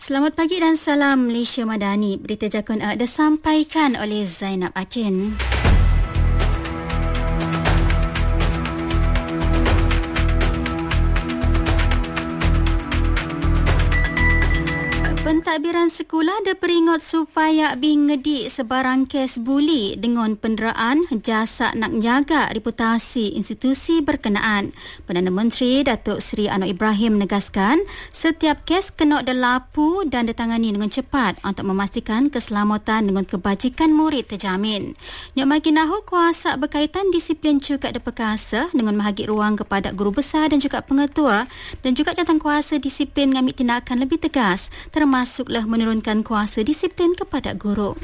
Selamat pagi dan salam Malaysia Madani. Berita Jakun disampaikan oleh Zainab Akin. Pentadbiran sekolah diperingat supaya bingedik sebarang kes buli dengan penderaan jasa nak jaga reputasi institusi berkenaan. Perdana Menteri Datuk Seri Anwar Ibrahim menegaskan setiap kes kena dilapu dan ditangani dengan cepat untuk memastikan keselamatan dengan kebajikan murid terjamin. Nyok Maginahu kuasa berkaitan disiplin juga diperkasa dengan mahagi ruang kepada guru besar dan juga pengetua dan juga jawatankuasa disiplin mengambil tindakan lebih tegas termasuklah menurunkan kuasa disiplin kepada guru.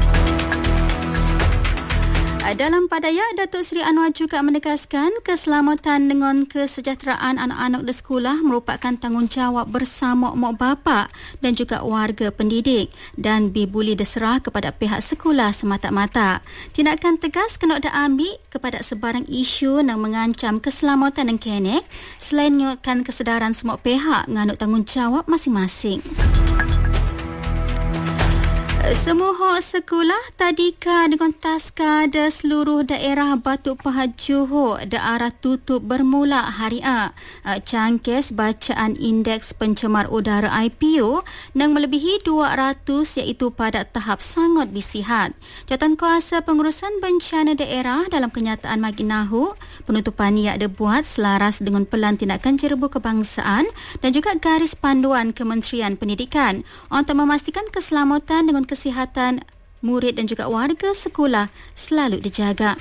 Dalam padaya, Datuk Seri Anwar juga menegaskan keselamatan dengan kesejahteraan anak-anak di sekolah merupakan tanggungjawab bersama mak bapa dan juga warga pendidik dan bibuli diserah kepada pihak sekolah semata-mata. Tindakan tegas kena diambil kepada sebarang isu yang mengancam keselamatan dan kenek selain menguatkan kesedaran semua pihak menganut tanggungjawab masing-masing. Semua sekolah tadika dengan taska di seluruh daerah Batu Pahat Johor daerah tutup bermula hari A. Cangkes bacaan indeks pencemar udara IPU yang melebihi 200 iaitu pada tahap sangat bisihat. Jawatankuasa Pengurusan Bencana Daerah dalam kenyataan Maginahu, penutupan ia dibuat selaras dengan Pelan Tindakan Jerebu Kebangsaan dan juga garis panduan Kementerian Pendidikan untuk memastikan keselamatan dengan kesihatan murid dan juga warga sekolah selalu dijaga.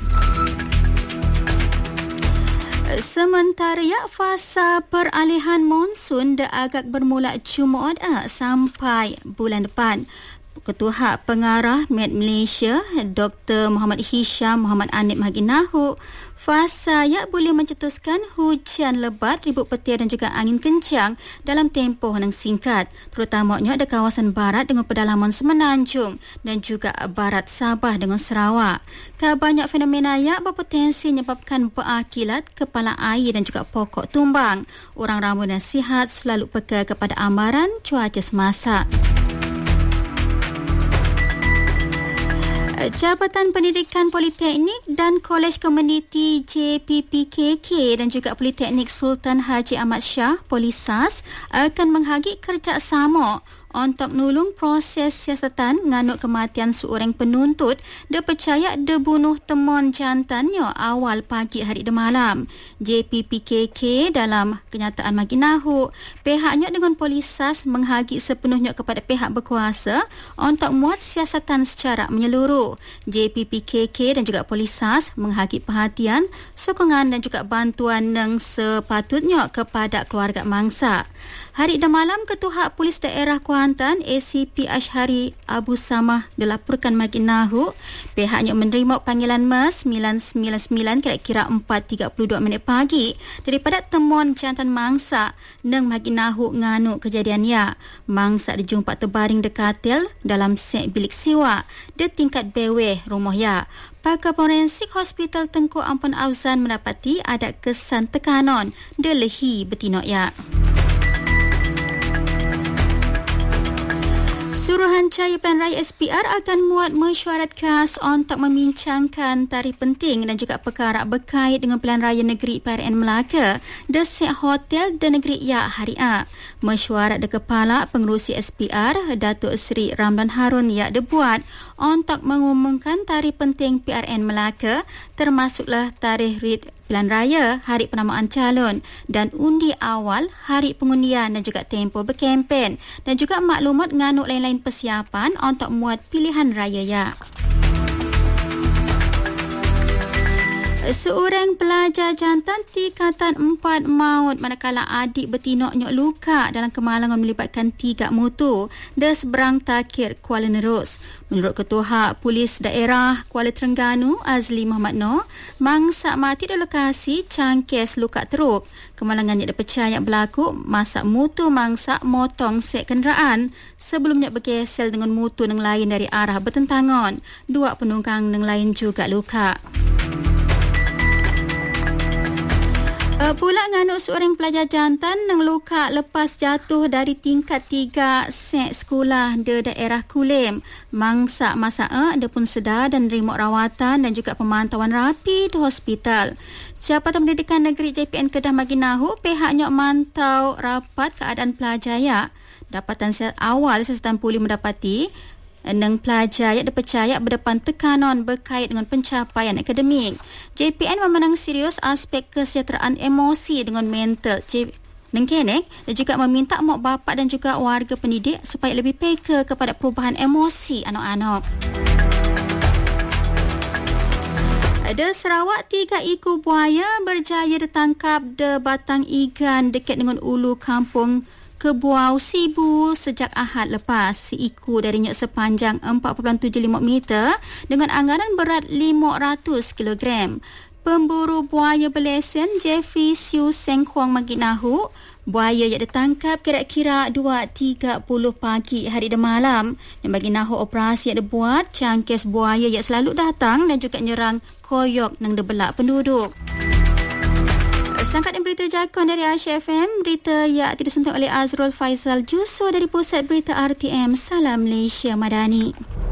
Sementara fasa peralihan monsun agak bermula Jumaat sampai bulan depan. Ketua Pengarah Med Malaysia Dr. Muhammad Hisham Muhammad Anip Maginahu fasa boleh mencetuskan hujan lebat, ribut petir dan juga angin kencang dalam tempoh yang singkat, terutamanya di kawasan barat dengan pedalaman Semenanjung dan juga barat Sabah dengan Sarawak. Banyak fenomena berpotensi menyebabkan berakilat kepala air dan juga pokok tumbang. Orang ramai nasihat selalu peka kepada amaran cuaca semasa. Jabatan Pendidikan Politeknik dan Kolej Komuniti JPPKK dan juga Politeknik Sultan Haji Ahmad Shah Polisas akan menghagi kerjasama untuk nulung proses siasatan nganut kematian seorang penuntut dipercaya dibunuh teman jantannya awal pagi hari malam. JPPKK dalam kenyataan Maginahu, pihaknya dengan Polisas menghagi sepenuhnya kepada pihak berkuasa untuk muat siasatan secara menyeluruh. JPPKK dan juga Polisas menghagi perhatian, sokongan dan juga bantuan yang sepatutnya kepada keluarga mangsa. Hari malam, Ketua Polis Daerah Kuantan ACP Ashari Abu Samah dilaporkan Maginahu pihaknya menerima panggilan MES 999 kira-kira 4.32 pagi daripada temuan jantan mangsa nang Maginahu nganu kejadian mangsa dijumpa terbaring di katil dalam sek bilik siwa di tingkat beweh rumah Pakar forensik Hospital Tengku Ampun Auzan mendapati ada kesan tekanan di lehi betina Suruhanjaya Pilihan Raya SPR akan muat mesyuarat khas untuk membincangkan tarikh penting dan juga perkara berkait dengan Pilihan Raya Negeri PRN Melaka di Sek Hotel di Negeri hari A. Mesyuarat di Kepala Pengerusi SPR Datuk Seri Ramlan Harun dibuat untuk mengumumkan tarikh penting PRN Melaka termasuklah tarikh rit Pilihan Raya, hari penamaan calon dan undi awal, hari pengundian dan juga tempoh berkempen dan juga maklumat nganuk lain-lain persiapan untuk muat pilihan raya Seorang pelajar jantan tingkatan 4 maut manakala adik betinoknya luka dalam kemalangan melibatkan 3 motor di seberang Takir Kuala Nerus. Menurut Ketua Polis Daerah Kuala Terengganu Azli Muhammad Noor, mangsa mati di lokasi cangkes luka teruk. Kemalangan yang dipercaya berlaku masa motor mangsa motong sek kenderaan sebelumnya bergesel dengan motor yang lain dari arah bertentangan. 2 penumpang yang lain juga luka. Pula nganuk seorang pelajar jantan yang luka lepas jatuh dari tingkat 3 set sekolah di daerah Kulim. Mangsa masa dia pun sedar dan nerima rawatan dan juga pemantauan rapi di hospital. Jabatan Pendidikan Negeri JPN Kedah Maginahu pihaknya mantau rapat keadaan pelajar ya. Dapatan awal Siasatan Pulih mendapati Nang pelajar yang dipercaya berdepan tekanan berkait dengan pencapaian akademik. JPN memandang serius aspek kesejahteraan emosi dengan mental Nengkenek dan juga meminta mak bapak dan juga warga pendidik supaya lebih peka kepada perubahan emosi anak-anak. Ada Sarawak 3 ekor buaya berjaya ditangkap di batang igan dekat dengan ulu kampung Kebuau Sibu sejak Ahad lepas. Si ekor darinya sepanjang 4.75 meter dengan anggaran berat 500 kg. Pemburu buaya berlesen Jeffrey Siu Seng Kuang Maginahu, buaya yang ditangkap kira-kira 2.30 pagi hari dan malam. Yang Maginahu operasi yang dibuat cangkis buaya yang selalu datang dan juga nyerang koyok nang dibelak penduduk. Sangkat berita jakun dari Aisyah FM, berita yang disuntik oleh Azrul Faizal Juso dari Pusat Berita RTM. Salam Malaysia Madani.